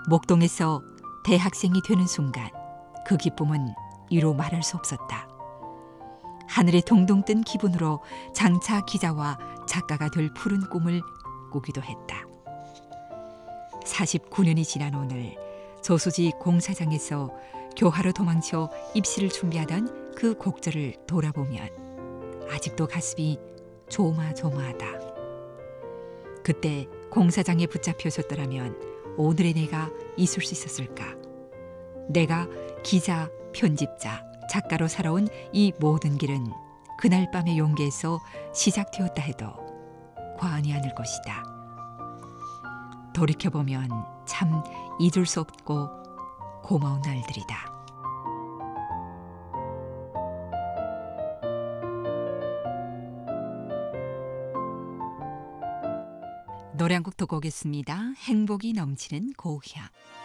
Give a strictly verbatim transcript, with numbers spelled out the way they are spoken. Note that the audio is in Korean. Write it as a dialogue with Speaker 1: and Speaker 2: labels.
Speaker 1: 목동에서 대학생이 되는 순간 그 기쁨은 이루 말할 수 없었다. 하늘에 동동 뜬 기분으로 장차 기자와 작가가 될 푸른 꿈을 꾸기도 했다. 사십구 년이 지난 오늘 저수지 공사장에서 교하로 도망쳐 입시를 준비하던 그 곡절을 돌아보면 아직도 가슴이 조마조마하다. 그때 공사장에 붙잡혀졌더라면 오늘의 내가 있을 수 있었을까? 내가 기자, 편집자, 작가로 살아온 이 모든 길은 그날 밤의 용기에서 시작되었다 해도 과언이 아닐 것이다. 돌이켜보면 참 잊을 수 없고 고마운 날들이다. 노래 한 곡 듣고 오겠습니다. 행복이 넘치는 고향.